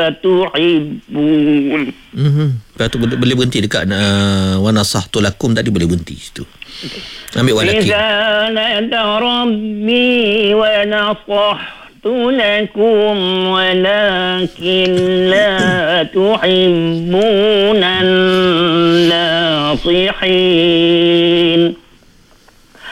tuhibbun. Lepas tu boleh berhenti dekat wa nasahtu lakum tadi, boleh berhenti situ. Ambil walakin. Iza nada rabbi wa nasahtu lakum walakin la tuhibbunan nasihin.